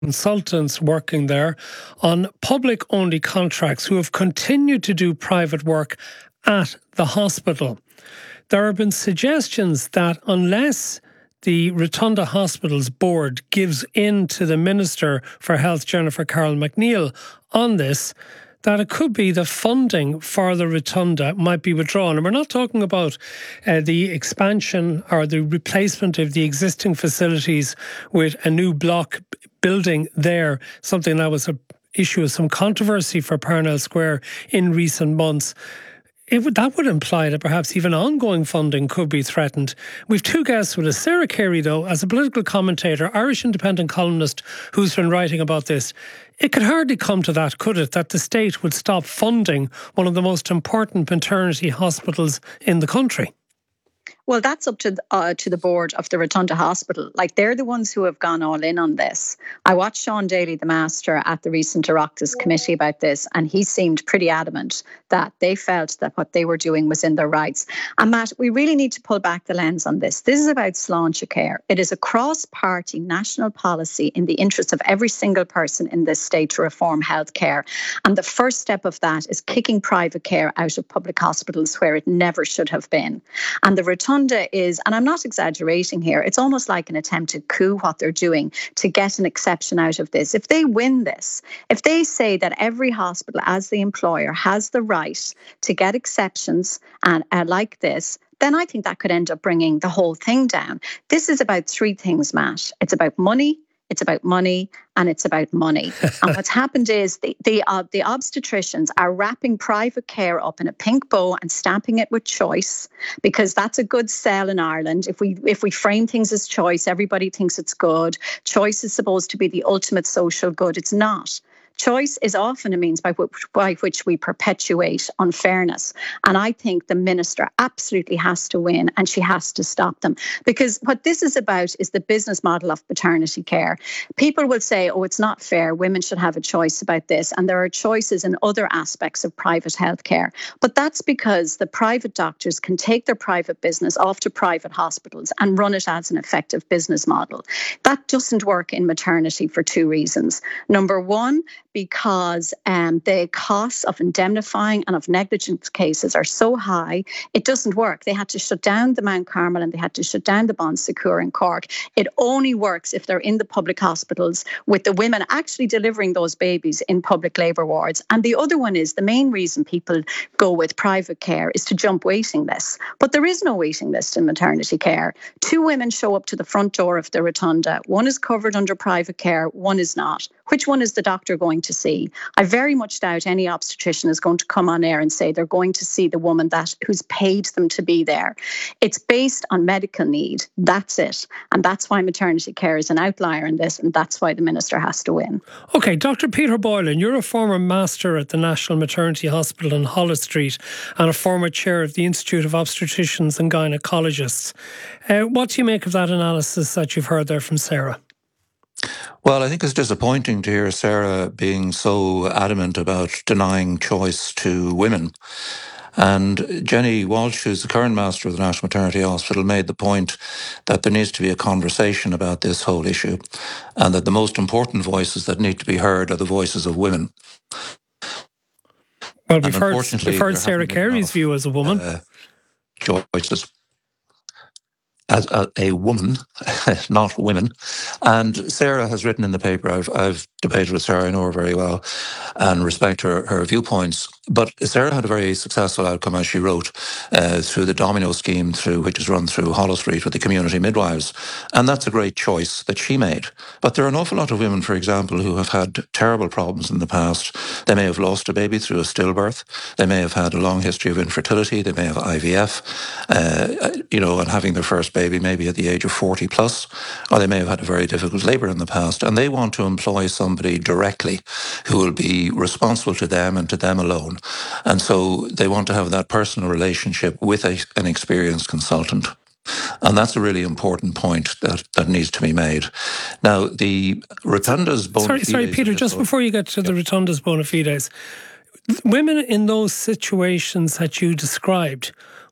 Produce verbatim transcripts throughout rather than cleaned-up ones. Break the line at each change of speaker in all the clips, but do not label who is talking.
consultants working there on public-only contracts who have continued to do private work at the hospital. There have been suggestions that unless the Rotunda Hospitals Board gives in to the Minister for Health, Jennifer Carroll MacNeill, on this, that it could be the funding for the Rotunda might be withdrawn. And we're not talking about uh, the expansion or the replacement of the existing facilities with a new block building there, something that was an issue of some controversy for Parnell Square in recent months. It would, that would imply that perhaps even ongoing funding could be threatened. We've two guests with us. Sarah Carey, though, as a political commentator, Irish independent columnist who's been writing about this. It could hardly come to that, could it, that the state would stop funding one of the most important maternity hospitals in the country?
Well, that's up to uh, to the board of the Rotunda Hospital. Like, they're the ones who have gone all in on this. I watched Sean Daly, the Master, at the recent Oireachtas committee about this, and he seemed pretty adamant that they felt that what they were doing was in their rights. And Matt, we really need to pull back the lens on this. This is about Sláinte Care. It is a cross-party national policy in the interest of every single person in this state to reform healthcare. And the first step of that is kicking private care out of public hospitals where it never should have been. And the Rotunda is, and I'm not exaggerating here, it's almost like an attempted coup what they're doing to get an exception out of this. If they win this, if they say that every hospital as the employer has the right to get exceptions and uh, like this, then I think that could end up bringing the whole thing down. This is about three things, Matt. It's about money, it's about money, and it's about money. And what's happened is the the, uh, the obstetricians are wrapping private care up in a pink bow and stamping it with choice, because that's a good sell in Ireland. If we if we frame things as choice, everybody thinks it's good. Choice is supposed to be the ultimate social good. It's not. Choice is often a means by which, by which we perpetuate unfairness. And I think the minister absolutely has to win, and she has to stop them. Because what this is about is the business model of maternity care. People will say, oh, it's not fair. Women should have a choice about this. And there are choices in other aspects of private healthcare. But that's because the private doctors can take their private business off to private hospitals and run it as an effective business model. That doesn't work in maternity for two reasons. Number one, because um, the costs of indemnifying and of negligence cases are so high, it doesn't work. They had to shut down the Mount Carmel and they had to shut down the Bon Secours in Cork. It only works if they're in the public hospitals with the women actually delivering those babies in public labour wards. And the other one is the main reason people go with private care is to jump waiting lists. But there is no waiting list in maternity care. Two women show up to the front door of the Rotunda. One is covered under private care, one is not. Which one is the doctor going to see? I very much doubt any obstetrician is going to come on air and say they're going to see the woman that who's paid them to be there. It's based on medical need. That's it. And that's why maternity care is an outlier in this, and that's why the minister has to win.
OK, Doctor Peter Boylan, you're a former master at the National Maternity Hospital in Holles Street and a former chair of the Institute of Obstetricians and Gynecologists. Uh, what do you make of that analysis that you've heard there from Sarah?
Well, I think it's disappointing to hear Sarah being so adamant about denying choice to women. And Jenny Walsh, who's the current master of the National Maternity Hospital, made the point that there needs to be a conversation about this whole issue, and that the most important voices that need to be heard are the voices of women.
Well, we've heard, we've heard Sarah Carey's view as a woman.
Uh, choices. As a, a woman, not women. And Sarah has written in the paper, I've, I've debated with Sarah, I know her very well, and respect her, her viewpoints. But Sarah had a very successful outcome, as she wrote, uh, through the Domino scheme, through which is run through Holles Street with the community midwives. And that's a great choice that she made. But there are an awful lot of women, for example, who have had terrible problems in the past. They may have lost a baby through a stillbirth. They may have had a long history of infertility. They may have I V F, uh, you know, and having their first baby maybe at the age of forty plus, or they may have had a very difficult labour in the past, and they want to employ somebody directly who will be responsible to them and to them alone. And so they want to have that personal relationship with a, an experienced consultant. And that's a really important point that, that needs to be made. Now, the Rotunda's bona
sorry,
fides...
Sorry, Peter, just before you get to the Rotunda's bona fides, women in those situations that you described,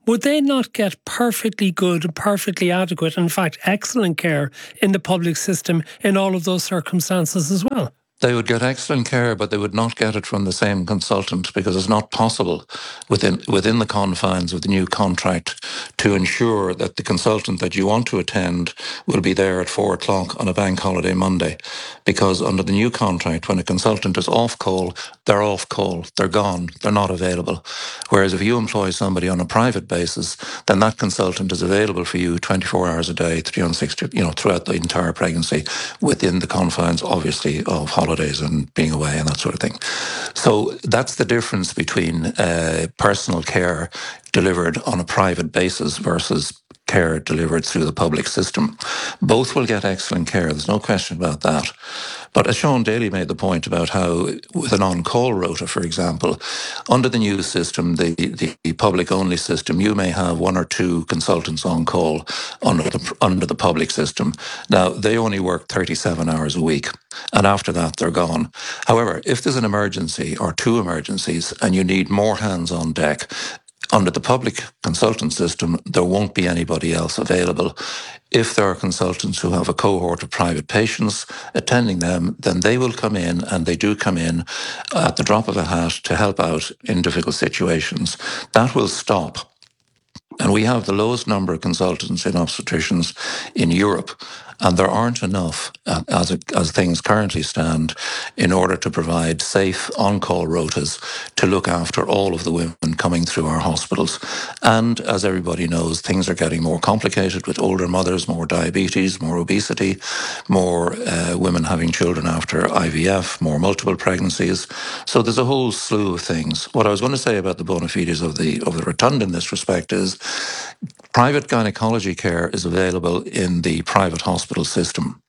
would they not get perfectly good, perfectly adequate, in fact, excellent care in the public system in all of those circumstances as well?
They would get excellent care, but they would not get it from the same consultant, because it's not possible within within the confines of the new contract to ensure that the consultant that you want to attend will be there at four o'clock on a bank holiday Monday. Because under the new contract, when a consultant is off call, they're off call, they're gone, they're not available. Whereas if you employ somebody on a private basis, then that consultant is available for you twenty-four hours a day, three hundred sixty, you know, throughout the entire pregnancy, within the confines, obviously, of holidays and being away and that sort of thing. So that's the difference between uh, personal care delivered on a private basis versus care delivered through the public system. Both will get excellent care, there's no question about that. But as Sean Daly made the point about how, with an on-call rota, for example, under the new system, the, the, the public-only system, you may have one or two consultants on call under the, under the public system. Now, they only work thirty-seven hours a week, and after that, they're gone. However, if there's an emergency or two emergencies and you need more hands on deck, under the public consultant system, there won't be anybody else available. If there are consultants who have a cohort of private patients attending them, then they will come in, and they do come in at the drop of a hat to help out in difficult situations. That will stop. And we have the lowest number of consultants in obstetricians in Europe, and there aren't enough, uh, as it, as things currently stand, in order to provide safe on-call rotas to look after all of the women coming through our hospitals. And as everybody knows, things are getting more complicated with older mothers, more diabetes, more obesity, more uh, women having children after I V F, more multiple pregnancies. So there's a whole slew of things. What I was going to say about the bona fides of the of the Rotunda in this respect is private gynecology care is available in the private hospital system.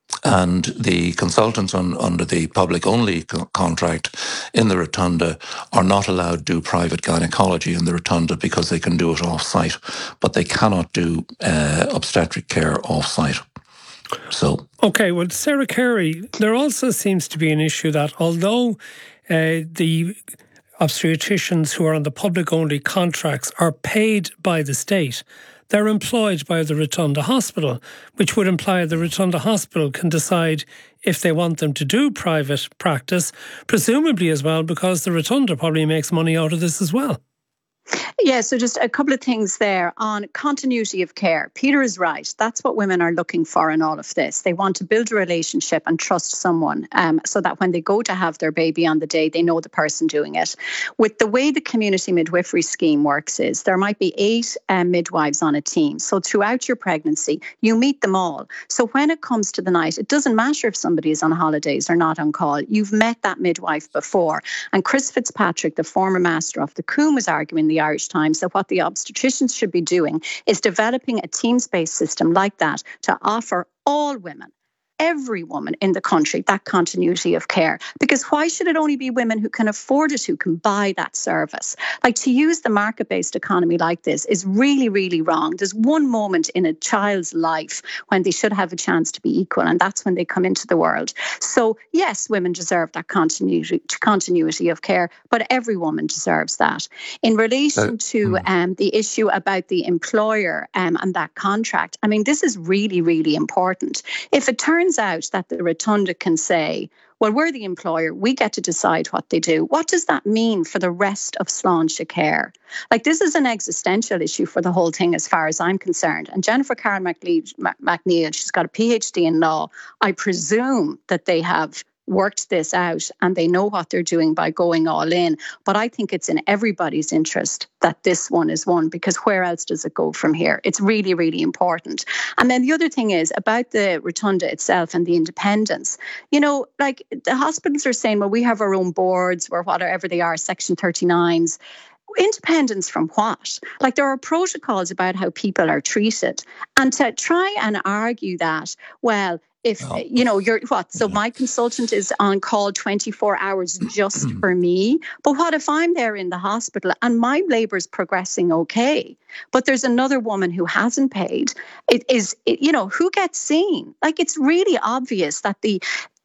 And the consultants on, under the public-only co- contract in the Rotunda are not allowed to do private gynecology in the Rotunda because they can do it off-site, but they cannot do uh, obstetric care off-site. So,
okay, well, Sarah Carey, there also seems to be an issue that although uh, the obstetricians who are on the public-only contracts are paid by the state, they're employed by the Rotunda Hospital, which would imply the Rotunda Hospital can decide if they want them to do private practice, presumably as well because the Rotunda probably makes money out of this as well.
Yeah, so just a couple of things there on continuity of care. Peter is right. That's what women are looking for in all of this. They want to build a relationship and trust someone um, so that when they go to have their baby on the day, they know the person doing it. With the way the community midwifery scheme works is there might be eight um, midwives on a team. So throughout your pregnancy, you meet them all. So when it comes to the night, it doesn't matter if somebody is on holidays or not on call. You've met that midwife before. And Chris Fitzpatrick, the former master of the Coombe, was arguing the Irish Times that what the obstetricians should be doing is developing a teams-based system like that to offer all women, every woman in the country, that continuity of care. Because why should it only be women who can afford it who can buy that service? Like, to use the market-based economy like this is really, really wrong. There's one moment in a child's life when they should have a chance to be equal, and that's when they come into the world. So yes, women deserve that continuity, continuity of care, but every woman deserves that. In relation to um, the issue about the employer um, and that contract, I mean, this is really, really important. If it turns out that the Rotunda can say, well, we're the employer, we get to decide what they do. What does that mean for the rest of Sláinte Care? Like, this is an existential issue for the whole thing as far as I'm concerned. And Jennifer Karen McNeil, she's got a PhD in law. I presume that they have worked this out and they know what they're doing by going all in. But I think it's in everybody's interest that this one is one, because where else does it go from here? It's really, really important. And then the other thing is about the Rotunda itself and the independence. You know, like, the hospitals are saying, well, we have our own boards or whatever they are, Section thirty-nines. Independence from what? Like, there are protocols about how people are treated. And to try and argue that, well, if, oh. you know, you're what? So my consultant is on call twenty-four hours just for me. But what if I'm there in the hospital and my labour's progressing okay, but there's another woman who hasn't paid? It is, it, you know, who gets seen? Like, it's really obvious that the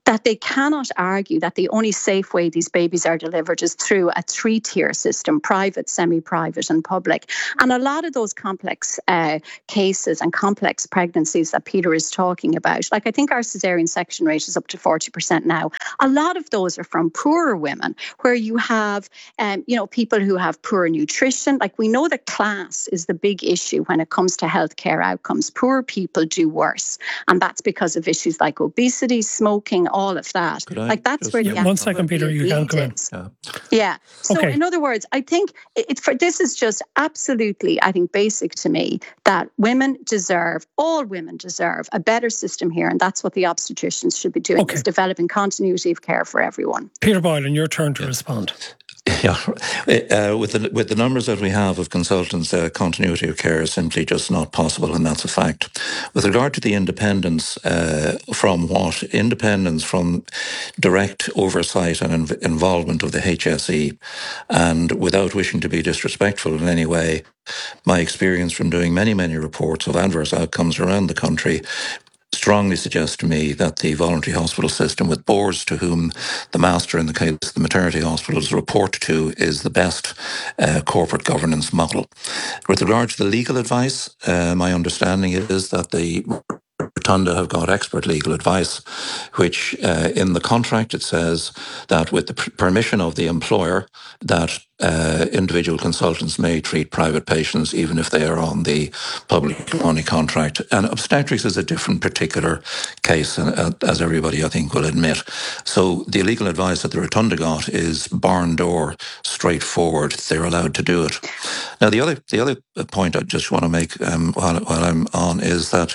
that they cannot argue that the only safe way these babies are delivered is through a three-tier system, private, semi-private and public. And a lot of those complex uh, cases and complex pregnancies that Peter is talking about, like I think our caesarean section rate is up to forty percent now. A lot of those are from poorer women where you have, um, you know, people who have poor nutrition. Like we know that class is the big issue when it comes to healthcare outcomes. Poor people do worse. And that's because of issues like obesity, smoking, all of that. Like that's where the
yeah, one second, Peter, you can come in.
Yeah. yeah. So
okay.
in other words, I think it, for this is just absolutely, I think, basic to me that women deserve, all women deserve a better system here, and that's what the obstetricians should be doing, okay. is developing continuity of care for everyone.
Peter Boylan, your turn to
yeah.
respond.
Yeah, uh, with the with the numbers that we have of consultants, uh, continuity of care is simply just not possible, and that's a fact. With regard to the independence, uh, from what independence from direct oversight and inv- involvement of the H S E, and without wishing to be disrespectful in any way, my experience from doing many many reports of adverse outcomes around the country strongly suggests to me that the voluntary hospital system, with boards to whom the master, in the case of the maternity hospitals, report to, is the best uh, corporate governance model. With regard to the legal advice, uh, my understanding is that the Rotunda have got expert legal advice, which uh, in the contract it says that with the p- permission of the employer, that uh, individual consultants may treat private patients even if they are on the public-only contract. And obstetrics is a different particular case, uh, as everybody I think will admit. So the legal advice that the Rotunda got is barn door, straightforward. They're allowed to do it. Now the other the other point I just want to make um, while while I'm on is that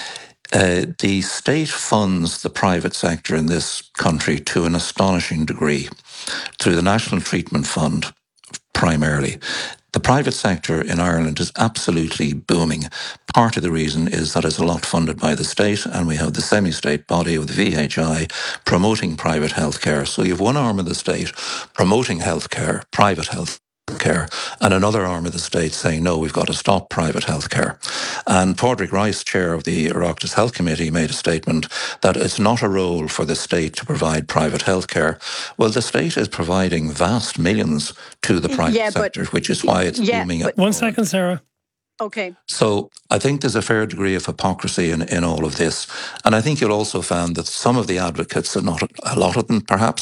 Uh, the state funds the private sector in this country to an astonishing degree through the National Treatment Fund, primarily. The private sector in Ireland is absolutely booming. Part of the reason is that it's a lot funded by the state, and we have the semi-state body of the V H I promoting private healthcare. So you have one arm of the state promoting healthcare, private health care, and another arm of the state saying, no, we've got to stop private healthcare. And Padraig Rice, chair of the Oireachtas Health Committee, made a statement that it's not a role for the state to provide private healthcare. Well, the state is providing vast millions to the private
yeah,
sector,
but,
which is why it's
yeah,
booming.
But,
one second, Sarah.
Okay.
So I think there's a fair degree of hypocrisy in, in all of this. And I think you'll also find that some of the advocates, and not a lot of them perhaps,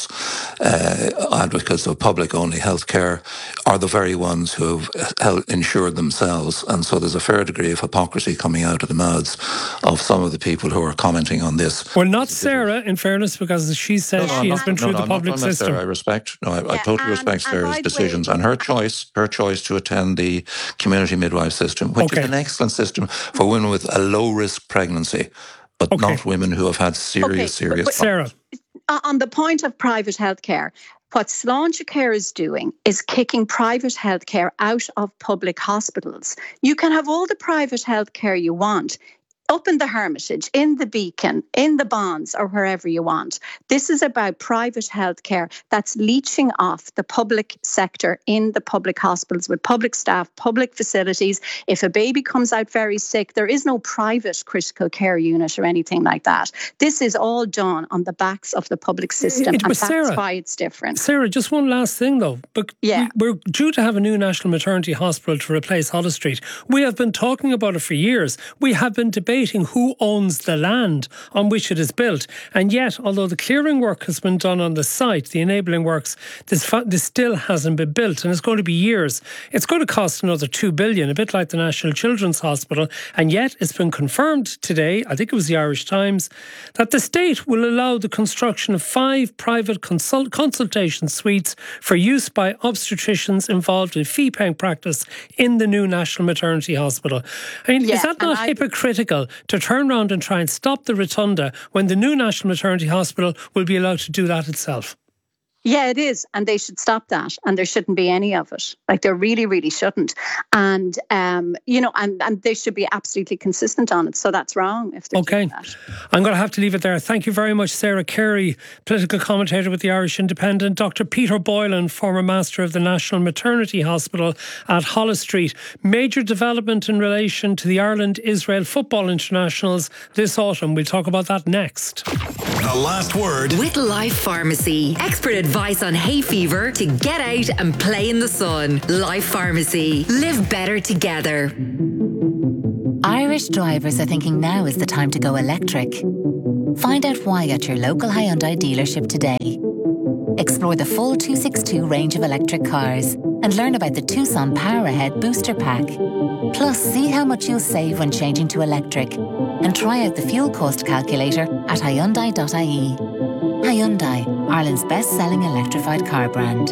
uh, advocates of public-only healthcare are the very ones who have insured themselves. And so there's a fair degree of hypocrisy coming out of the mouths of some of the people who are commenting on this.
Well, not Sarah, in fairness, because she says
no, no,
she
not,
has been
no,
through
no,
the public
not, not
system.
Sarah, I respect, no, I,
yeah,
I totally
and,
respect
and
Sarah's decisions
way,
and her choice, her choice to attend the community midwife system, which
okay.
is an excellent system for women with a low-risk pregnancy, but
okay.
not women who have had serious,
okay,
serious
but, but
Sarah.
On the point of private healthcare, what Sláinte Care is doing is kicking private healthcare out of public hospitals. You can have all the private healthcare you want up in the Hermitage, in the Beacon, in the Bonds, or wherever you want. This is about private healthcare that's leeching off the public sector in the public hospitals with public staff, public facilities. If a baby comes out very sick, there is no private critical care unit or anything like that. This is all done on the backs of the public system,
it,
and that's
Sarah,
why it's different.
Sarah, just one last thing though. But
yeah.
we, we're due to have a new national maternity hospital to replace Holles Street. We have been talking about it for years. We have been debating who owns the land on which it is built. And yet, although the clearing work has been done on the site, the enabling works, this, this still hasn't been built, and it's going to be years. It's going to cost another two billion dollars, a bit like the National Children's Hospital. And yet, it's been confirmed today, I think it was the Irish Times, that the state will allow the construction of five private consult- consultation suites for use by obstetricians involved in fee-paying practice in the new National Maternity Hospital. I mean,
yeah,
is that not I- hypocritical to turn around and try and stop the Rotunda when the new National Maternity Hospital will be allowed to do that itself?
Yeah, it is. And they should stop that. And there shouldn't be any of it. Like, there really, really shouldn't. And, um, you know, and, and they should be absolutely consistent on it. So that's wrong if they're
okay.
doing that.
I'm going to have to leave it there. Thank you very much, Sarah Carey, political commentator with the Irish Independent. Doctor Peter Boylan, former master of the National Maternity Hospital at Holles Street. Major development in relation to the Ireland-Israel football internationals this autumn. We'll talk about that next.
The Last Word
with Life Pharmacy. Expert advice on hay fever to get out and play in the sun. Life Pharmacy. Live better together.
Irish drivers are thinking now is the time to go electric. Find out why at your local Hyundai dealership today. Explore the full two sixty-two range of electric cars and learn about the Tucson Power Ahead Booster Pack. Plus, see how much you'll save when changing to electric and try out the fuel cost calculator at Hyundai dot I E. Hyundai, Ireland's best-selling electrified car brand.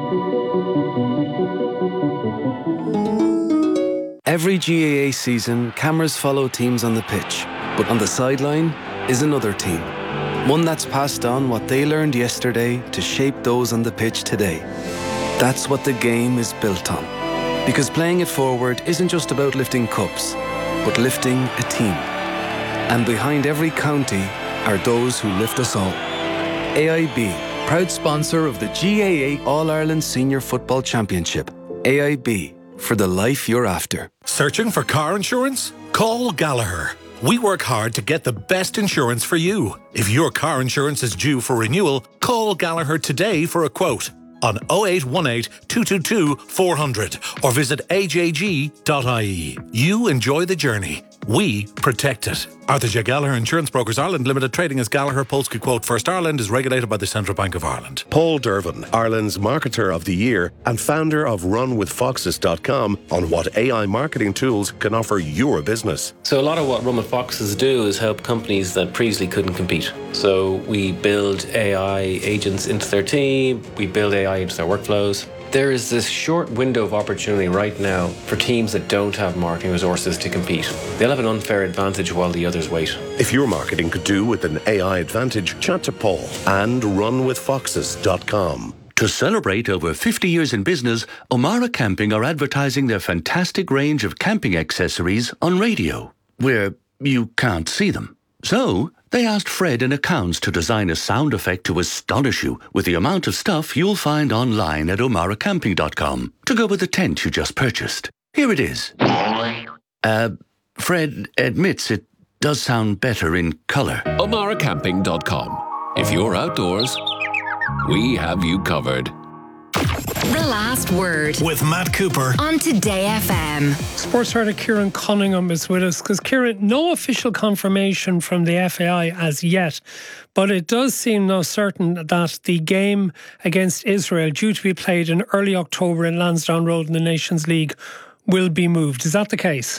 Every G A A season, cameras follow teams on the pitch, but on the sideline is another team. One that's passed on what they learned yesterday to shape those on the pitch today. That's what the game is built on. Because playing it forward isn't just about lifting cups, but lifting a team. And behind every county are those who lift us all. A I B, proud sponsor of the G A A All-Ireland Senior Football Championship. A I B, for the life you're after.
Searching for car insurance? Call Gallagher. We work hard to get the best insurance for you. If your car insurance is due for renewal, call Gallagher today for a quote on oh eight one eight, two two two, four hundred or visit A J G dot I E. You enjoy the journey. We protect it. Arthur J. Gallagher Insurance Brokers Ireland Limited, trading as Gallagher Polski Quote First Ireland, is regulated by the Central Bank of Ireland.
Paul Dervin, Ireland's Marketer of the Year and founder of run with foxes dot com, on what A I marketing tools can offer your business.
So a lot of what Run with Foxes do is help companies that previously couldn't compete. So we build A I agents into their team, we build A I into their workflows. There is this short window of opportunity right now for teams that don't have marketing resources to compete. They'll have an unfair advantage while the others wait.
If your marketing could do with an A I advantage, chat to Paul and run with foxes dot com.
To celebrate over fifty years in business, O'Mara Camping are advertising their fantastic range of camping accessories on radio, where you can't see them. So they asked Fred in accounts to design a sound effect to astonish you with the amount of stuff you'll find online at O'Mara Camping dot com to go with the tent you just purchased. Here it is. Uh, Fred admits it does sound better in colour.
O'Mara Camping dot com. If you're outdoors, we have you covered.
The Last Word
with Matt Cooper
on Today F M.
Sports writer Kieran Cunningham is with us because, Kieran, no official confirmation from the F A I as yet, but it does seem now certain that the game against Israel, due to be played in early October in Lansdowne Road in the Nations League, will be moved. Is that the case?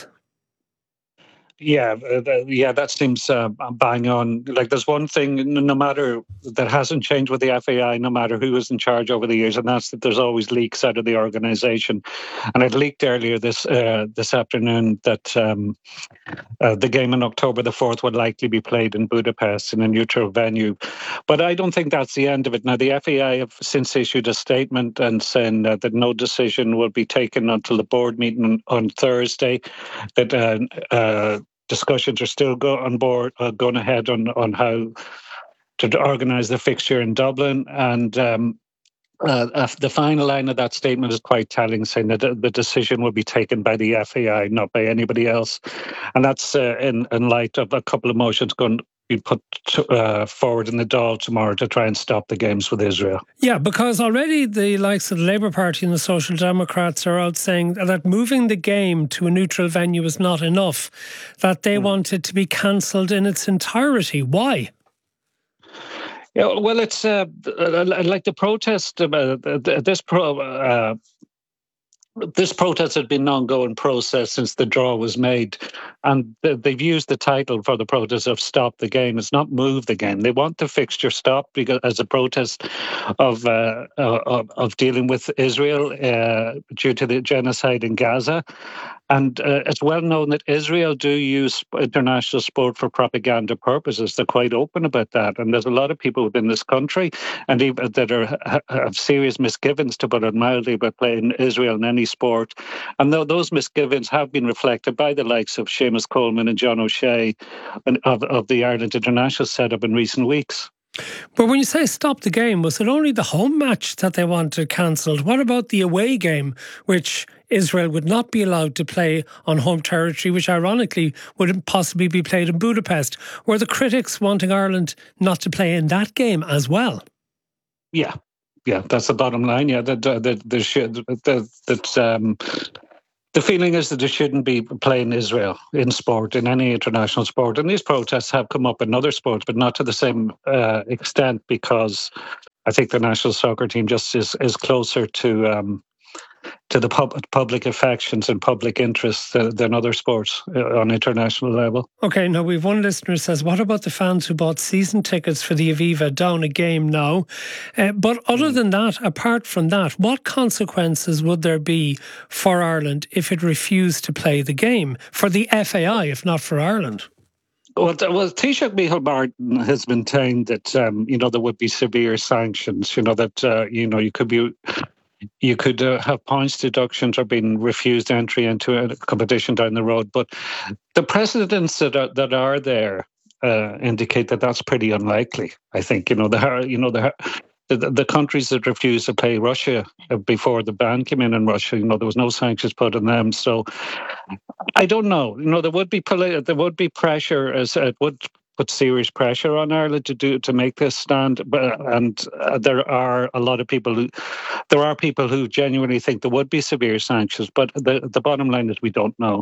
Yeah, uh, yeah, that seems uh, bang on. Like, there's one thing, no matter, that hasn't changed with the F A I, no matter who is in charge over the years, and that's that there's always leaks out of the organisation. And it leaked earlier this uh, this afternoon that um, uh, the game on October the fourth would likely be played in Budapest in a neutral venue. But I don't think that's the end of it. Now, the F A I have since issued a statement and saying uh, that no decision will be taken until the board meeting on, on Thursday. That uh, uh, discussions are still go on board, uh, going ahead on, on how to organise the fixture in Dublin. And um, uh, the final line of that statement is quite telling, saying that the decision will be taken by the F A I, not by anybody else. And that's uh, in, in light of a couple of motions going to be put to, uh, forward in the Dáil tomorrow to try and stop the games with Israel.
Yeah, because already the likes of the Labour Party and the Social Democrats are out saying that moving the game to a neutral venue is not enough, that they mm. want it to be cancelled in its entirety. Why?
Yeah, well, it's uh, like the protest. Uh, this pro. Uh, this protest had been an ongoing process since the draw was made, and they've used the title for the protest of "Stop the Game." It's not "Move the Game." They want the fixture stopped because as a protest of uh, of, of dealing with Israel uh, due to the genocide in Gaza. And uh, it's well known that Israel do use international sport for propaganda purposes. They're quite open about that. And there's a lot of people within this country and even that are have serious misgivings, to put it mildly, about playing Israel in any sport. And th- those misgivings have been reflected by the likes of Seamus Coleman and John O'Shea and of, of the Ireland International setup in recent weeks.
But when you say stop the game, was it only the home match that they wanted cancelled? What about the away game, which Israel would not be allowed to play on home territory, which ironically would possibly be played in Budapest? Were the critics wanting Ireland not to play in that game as well?
Yeah, yeah, that's the bottom line. Yeah, that that there should that that um. The feeling is that they shouldn't be playing Israel in sport, in any international sport. And these protests have come up in other sports, but not to the same uh, extent, because I think the national soccer team just is, is closer to um, to the pub- public affections and public interests uh, than other sports uh, on international level.
Okay, now we've one listener who says, what about the fans who bought season tickets for the Aviva down a game now? Uh, but other than that, apart from that, what consequences would there be for Ireland if it refused to play the game? For the F A I, if not for Ireland?
Well, well, Taoiseach Micheál Martin has maintained that, um, you know, there would be severe sanctions, you know, that, uh, you know, you could be... You could uh, have points deductions or being refused entry into a competition down the road. But the precedents that are, that are there uh, indicate that that's pretty unlikely. I think, you know, the you know the, the the countries that refused to play Russia before the ban came in in Russia, you know, there was no sanctions put on them. So I don't know. You know, there would be politi- there would be pressure, as it would put serious pressure on Ireland to do to make this stand, but and uh, there are a lot of people who there are people who genuinely think there would be severe sanctions, but the the bottom line is we don't know.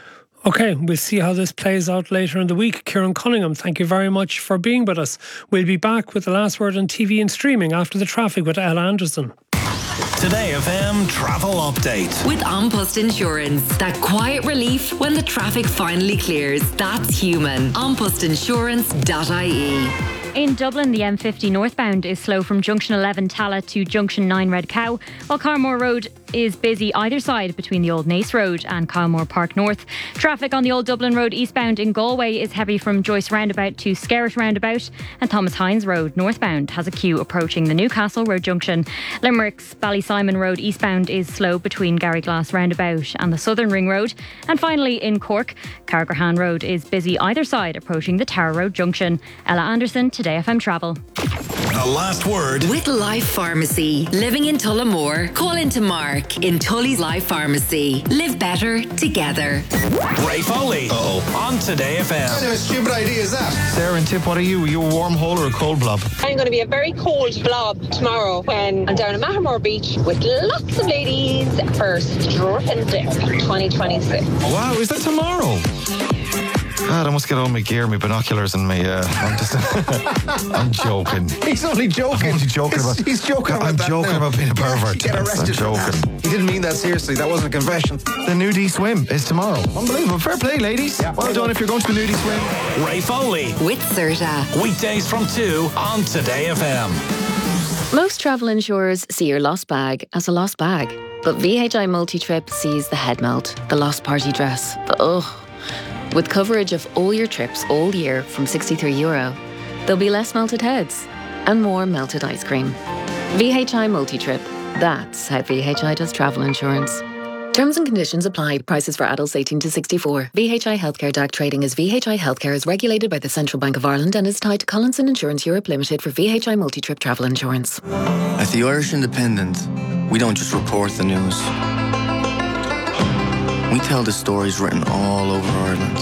Okay, we'll see how this plays out later in the week. Kieran Cunningham, thank you very much for being with us. We'll be back with the last word on T V and streaming after the traffic with Ella Anderson.
Today F M travel update
with An Post Insurance. That quiet relief when the traffic finally clears. That's human. an post insurance dot I E.
In Dublin, the M fifty northbound is slow from junction eleven Tala to junction nine Red Cow, while Carmore Road is busy either side between the Old Nace Road and Carmore Park North. Traffic on the Old Dublin Road eastbound in Galway is heavy from Joyce Roundabout to Skerritt Roundabout, and Thomas Hines Road northbound has a queue approaching the Newcastle Road junction. Limerick's Ballysimon Road eastbound is slow between Garryglass Roundabout and the Southern Ring Road. And finally in Cork, Carrigrahan Road is busy either side approaching the Tower Road junction. Ella Anderson, Today F M Travel.
The last word
with Life Pharmacy. Living in Tullamore, call into Mark in Tully's Life Pharmacy. Live better together.
Ray Foley. Uh-oh. On Today F M.
What kind of a stupid idea is that?
Sarah and Tip, what are you? Are you a warm hole or a cold blob?
I'm going to be a very cold blob tomorrow when I'm down at Mahamore Beach with lots of ladies for Strip and Dip twenty twenty-six.
Wow, is that tomorrow? God, I must get all my gear, my binoculars and my, uh, I'm just, I'm joking.
He's only joking.
I'm only joking
he's,
about,
he's joking about
I'm
that
joking
now.
about being a pervert.
Get arrested
I'm joking.
He didn't mean that seriously. That wasn't a confession.
The nudie swim is tomorrow. Unbelievable. Fair play, ladies. Yeah, well done if you're going to the nudie swim.
Ray Foley.
With Serta.
Weekdays from two on Today F M.
Most travel insurers see your lost bag as a lost bag. But V H I Multi-Trip sees the head melt, the lost party dress, the ugh. With coverage of all your trips all year from sixty-three euro, there'll be less melted heads and more melted ice cream. V H I Multi-Trip. That's how V H I does travel insurance. Terms and conditions apply. Prices for adults eighteen to sixty-four. V H I Healthcare D A C trading as V H I Healthcare is regulated by the Central Bank of Ireland and is tied to Collinson Insurance Europe Limited for V H I Multi-Trip travel insurance.
At the Irish Independent, we don't just report the news. We tell the stories written all over Ireland.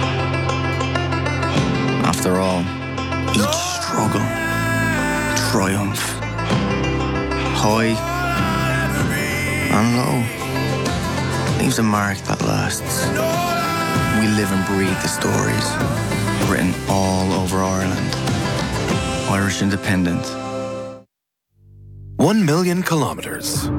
After all, each struggle, triumph, high and low, leaves a mark that lasts. We live and breathe the stories written all over Ireland. Irish Independent.
One million kilometres.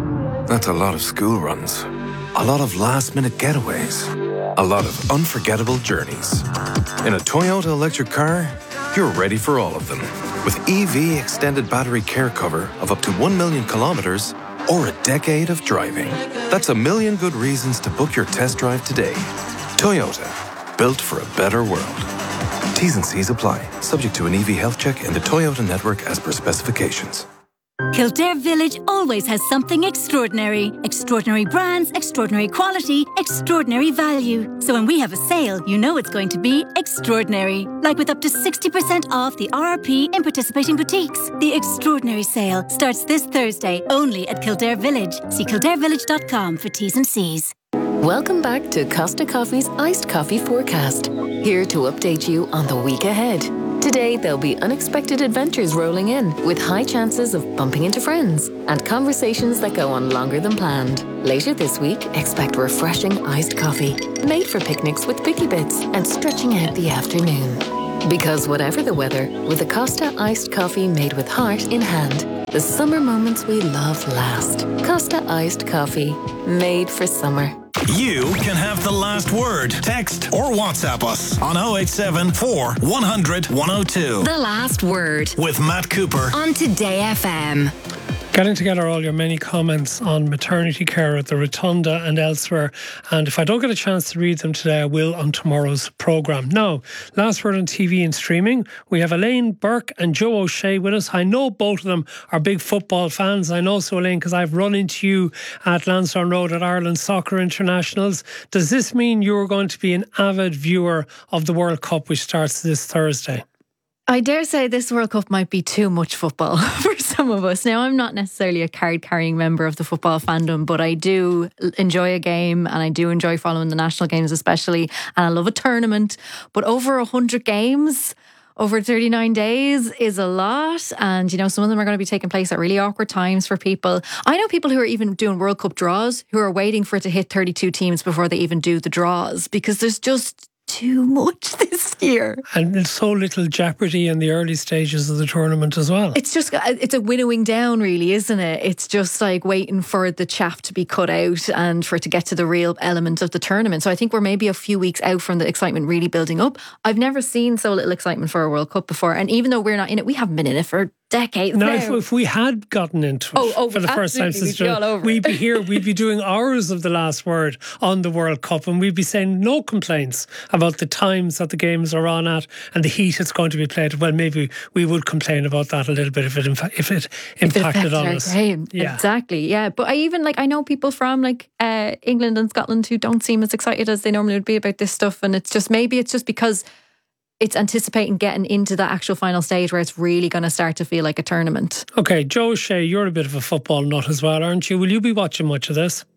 That's a lot of school runs, a lot of last-minute getaways, a lot of unforgettable journeys. In a Toyota electric car, you're ready for all of them. With E V extended battery care cover of up to one million kilometers or a decade of driving. That's a million good reasons to book your test drive today. Toyota, built for a better world. T's and C's apply, subject to an E V health check in the Toyota network as per specifications.
Kildare Village always has something extraordinary. Extraordinary brands, extraordinary quality, extraordinary value. So when we have a sale, you know it's going to be extraordinary. Like with up to sixty percent off the R R P in participating boutiques. The extraordinary sale starts this Thursday only at Kildare Village. See kildare village dot com for T's and C's.
Welcome back to Costa Coffee's Iced Coffee Forecast. Here to update you on the week ahead. Today, there'll be unexpected adventures rolling in, with high chances of bumping into friends and conversations that go on longer than planned. Later this week, expect refreshing iced coffee, made for picnics with Picky Bits and stretching out the afternoon. Because whatever the weather, with a Costa iced coffee made with heart in hand, the summer moments we love last. Costa iced coffee, made for summer.
You can have the last word. Text or WhatsApp us on oh eight seven four, one hundred, one oh two.
The Last Word
with Matt Cooper
on Today F M.
Getting together all your many comments on maternity care at the Rotunda and elsewhere. And if I don't get a chance to read them today, I will on tomorrow's programme. Now, last word on T V and streaming. We have Elaine Burke and Joe O'Shea with us. I know both of them are big football fans. I know so, Elaine, because I've run into you at Lansdowne Road at Ireland Soccer Internationals. Does this mean you're going to be an avid viewer of the World Cup, which starts this Thursday?
I dare say this World Cup might be too much football for some of us. Now, I'm not necessarily a card-carrying member of the football fandom, but I do enjoy a game and I do enjoy following the national games especially, and I love a tournament. But over one hundred games over thirty-nine days is a lot, and you know, some of them are going to be taking place at really awkward times for people. I know people who are even doing World Cup draws who are waiting for it to hit thirty-two teams before they even do the draws, because there's just too much this year.
And there's so little jeopardy in the early stages of the tournament as well.
It's just, it's a winnowing down really, isn't it? It's just like waiting for the chaff to be cut out and for it to get to the real element of the tournament. So I think we're maybe a few weeks out from the excitement really building up. I've never seen so little excitement for a World Cup before. And even though we're not in it, we haven't been in it for decades
now.
now.
If, if we had gotten into it
oh, oh,
for the first time since
we'd, be
we'd be here, we'd be doing hours of the last word on the World Cup, and we'd be saying no complaints about the times that the games are on at and the heat it's going to be played. Well, maybe we would complain about that a little bit if it if it impacted on us.
Game. Yeah. Exactly, yeah. But I even like I know people from like uh, England and Scotland who don't seem as excited as they normally would be about this stuff, and it's just maybe it's just because it's anticipating getting into the actual final stage where it's really going to start to feel like a tournament.
Okay, Joe O'Shea, you're a bit of a football nut as well, aren't you? Will you be watching much of this?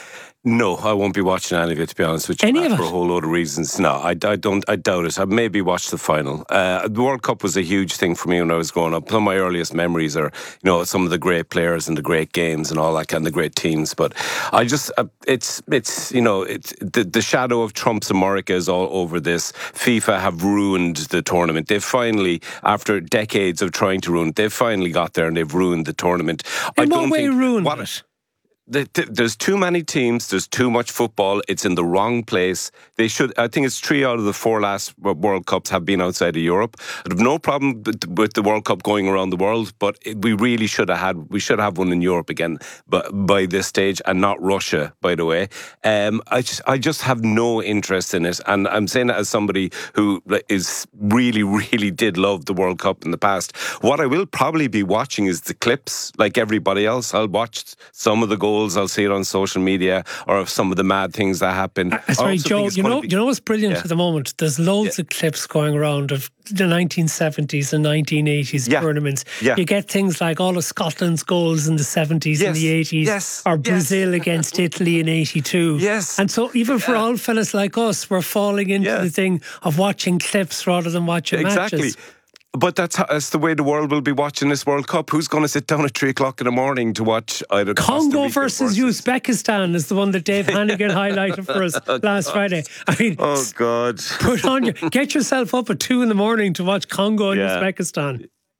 No, I won't be watching any of it, to be honest with you.
Any of it?
For a whole load of reasons. No, I, I don't. I doubt it. I maybe watch the final. Uh, the World Cup was a huge thing for me when I was growing up. Some of my earliest memories are, you know, some of the great players and the great games and all that kind of great teams. But I just, uh, it's, it's, you know, it's the, the shadow of Trump's America is all over this. FIFA have ruined the tournament. They've finally, after decades of trying to ruin it, they've finally got there and they've ruined the tournament.
In
I
what
don't
way
think,
ruined
what,
it?
The, the, there's too many teams. There's too much football. It's in the wrong place. They should. I think it's three out of the four last World Cups have been outside of Europe. I have no problem with the World Cup going around the world, but we really should have had. We should have one in Europe again, but by this stage, and not Russia, by the way. Um, I just, I just have no interest in it, and I'm saying that as somebody who is really, really did love the World Cup in the past. What I will probably be watching is the clips, like everybody else. I'll watch some of the goals. I'll see it on social media, or of some of the mad things that happen.
Uh, sorry, Joe, you know, be, you know what's brilliant
yeah.
at the moment? There's loads yeah. of clips going around of the nineteen seventies and nineteen eighties yeah. tournaments.
Yeah.
You get things like all of Scotland's goals in the seventies
yes.
and the eighties,
yes.
or Brazil
yes.
against Italy in eighty-two.
Yes.
And so even for
yeah.
old fellas like us, we're falling into
yeah.
the thing of watching clips rather than watching
exactly.
matches.
But that's, how, that's the way the world will be watching this World Cup. Who's going to sit down at three o'clock in the morning to watch either
Congo versus, versus Uzbekistan is the one that Dave Hannigan highlighted for us oh, last God. Friday. I mean,
oh God!
Put on your, get yourself up at two in the morning to watch Congo and
yeah.
Uzbekistan.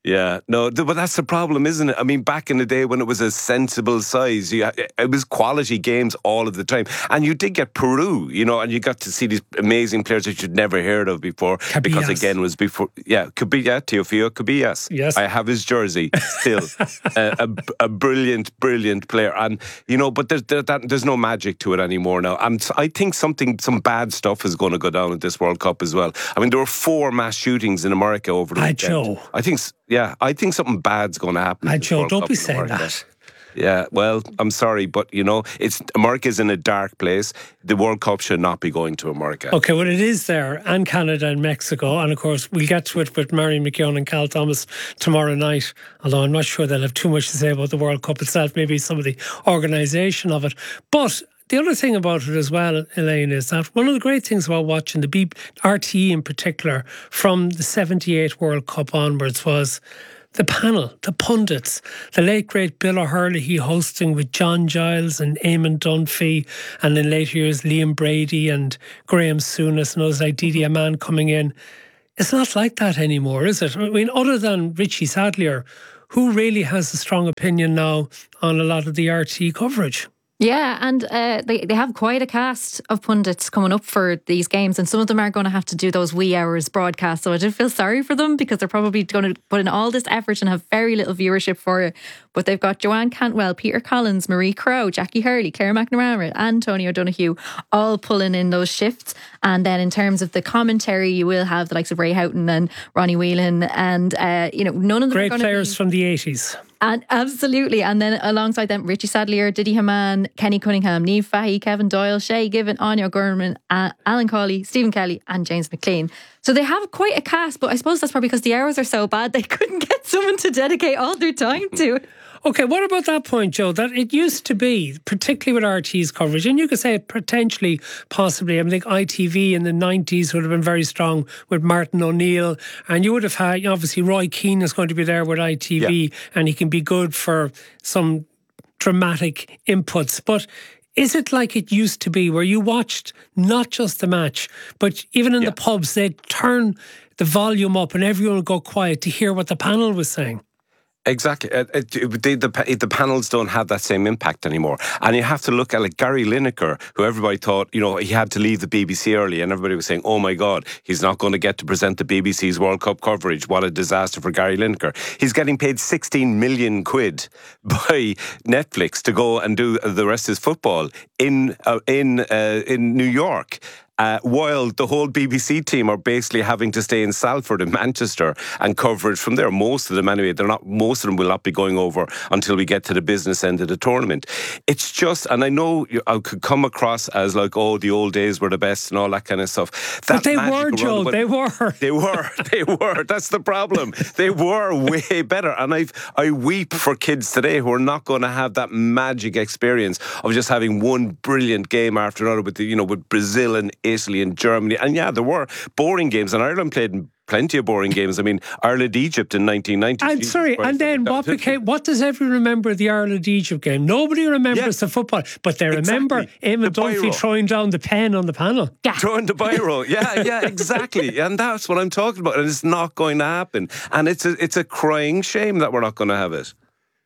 Yeah, no, th- but that's the problem, isn't it? I mean, back in the day when it was a sensible size, you, it was quality games all of the time. And you did get Peru, you know, and you got to see these amazing players that you'd never heard of before.
Cabillas.
Because, again, it was before, yeah, Cabillas, Teofilo Cabillas.
Yes.
I have his jersey still. uh, a, a brilliant, brilliant player. And, you know, but there's, there, that, there's no magic to it anymore now. And I think something, some bad stuff is going to go down at this World Cup as well. I mean, there were four mass shootings in America over the
Hi,
weekend.
Joe.
I think... Yeah, I think something bad's going to happen.
Hi, Joe, don't be saying that.
Yeah, well, I'm sorry, but you know, it's America's in a dark place. The World Cup should not be going to America.
Okay, well, it is there, and Canada and Mexico, and of course, we'll get to it with Marion McKeown and Cal Thomas tomorrow night, although I'm not sure they'll have too much to say about the World Cup itself, maybe some of the organisation of it. But the other thing about it as well, Elaine, is that one of the great things about watching the B- R T E in particular from the seventy-eight World Cup onwards was the panel, the pundits, the late great Bill O'Herlihy hosting with John Giles and Eamon Dunphy, and in later years Liam Brady and Graham Souness and others like Didi Amann coming in. It's not like that anymore, is it? I mean, other than Richie Sadlier, who really has a strong opinion now on a lot of the R T E coverage?
Yeah, and uh, they, they have quite a cast of pundits coming up for these games, and some of them are going to have to do those wee hours broadcasts. So I did feel sorry for them because they're probably going to put in all this effort and have very little viewership for it. But they've got Joanne Cantwell, Peter Collins, Marie Crowe, Jackie Hurley, Claire McNamara, and Tony O'Donoghue all pulling in those shifts. And then in terms of the commentary, you will have the likes of Ray Houghton and Ronnie Whelan, and uh, you know, none of them
great
are going
players
to be,
from the eighties.
And absolutely. And then alongside them, Richie Sadlier, Didi Hamann, Kenny Cunningham, Niamh Fahey, Kevin Doyle, Shay Given, Anya Gurman, uh, Alan Cawley, Stephen Kelly and James McLean. So they have quite a cast, but I suppose that's probably because the hours are so bad they couldn't get someone to dedicate all their time to it.
Okay, what about that point, Joe, that it used to be, particularly with R T E's coverage, and you could say it potentially, possibly, I think I T V in the nineties would have been very strong with Martin O'Neill, and you would have had, obviously, Roy Keane is going to be there with I T V, yeah. and he can be good for some dramatic inputs. But is it like it used to be, where you watched not just the match, but even in yeah. the pubs, they'd turn the volume up and everyone would go quiet to hear what the panel was saying?
Exactly. It, it, it, the, the, the panels don't have that same impact anymore. And you have to look at like Gary Lineker, who everybody thought, you know, he had to leave the B B C early, and everybody was saying, oh my God, he's not going to get to present the B B C's World Cup coverage. What a disaster for Gary Lineker. He's getting paid sixteen million quid by Netflix to go and do the rest of his football in, uh, in, uh, in New York. Uh, while the whole B B C team are basically having to stay in Salford in Manchester and cover it from there. Most of them anyway, they're not. Most of them will not be going over until we get to the business end of the tournament. It's just, and I know I could come across as like, oh, the old days were the best and all that kind of stuff. That
but they were, Joe. They were.
They were. They were. That's the problem. They were way better. And I I weep for kids today who are not going to have that magic experience of just having one brilliant game after another with the, you know, with Brazil and Italy and Germany. And yeah, there were boring games, and Ireland played plenty of boring games. I mean, Ireland-Egypt in nineteen ninety.
I'm sorry, and then what became, what does everyone remember of the Ireland-Egypt game? Nobody remembers yeah. the football, but they remember exactly. Eamon Dunphy throwing down the pen on the panel.
Yeah. Throwing the biro. Yeah, yeah, exactly. And that's what I'm talking about. And it's not going to happen. And it's a, it's a crying shame that we're not going to have it.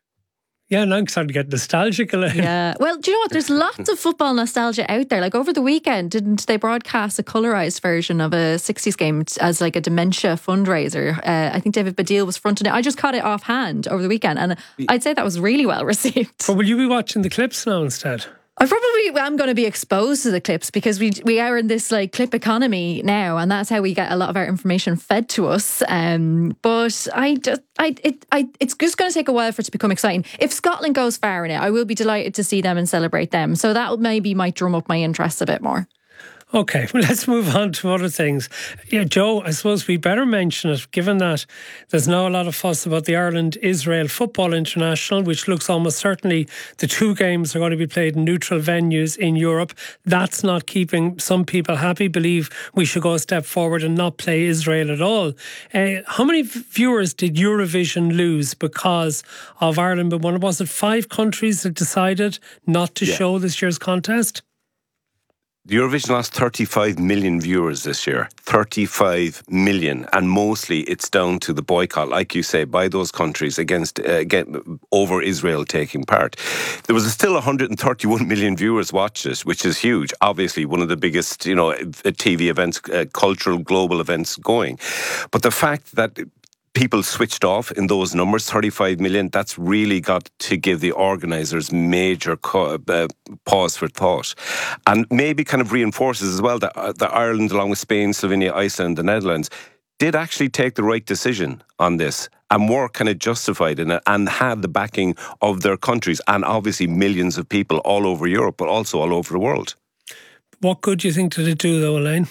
Yeah, now I'm starting to get nostalgic.
Yeah. Well, do you know what? There's lots of football nostalgia out there. Like over the weekend, didn't they broadcast a colorised version of a sixties game as like a dementia fundraiser? Uh, I think David Baddiel was fronting it. I just caught it offhand over the weekend, and I'd say that was really well received.
But will you be watching the clips now instead?
I probably am going to be exposed to the clips because we we are in this like clip economy now, and that's how we get a lot of our information fed to us. Um, but I just I it I it's just going to take a while for it to become exciting. If Scotland goes far in it, I will be delighted to see them and celebrate them. So that maybe might drum up my interest a bit more.
Okay, well, let's move on to other things. Yeah, Joe, I suppose we better mention it, given that there's now a lot of fuss about the Ireland-Israel Football International, which looks almost certainly the two games are going to be played in neutral venues in Europe. That's not keeping some people happy, believe we should go a step forward and not play Israel at all. Uh, how many viewers did Eurovision lose because of Ireland? But one, was it five countries that decided not to
yeah.
show this year's contest?
Eurovision lost thirty-five million viewers this year. thirty-five million. And mostly it's down to the boycott, like you say, by those countries against uh, get, over Israel taking part. There was still one hundred thirty-one million viewers watched it, which is huge. Obviously, one of the biggest, you know, T V events, uh, cultural, global events going. But the fact that people switched off in those numbers, thirty-five million, that's really got to give the organisers major co- uh, pause for thought. And maybe kind of reinforces as well that, uh, that Ireland, along with Spain, Slovenia, Iceland, the Netherlands, did actually take the right decision on this and were kind of justified in it and had the backing of their countries and obviously millions of people all over Europe, but also all over the world.
What good do you think did it do, though, Elaine?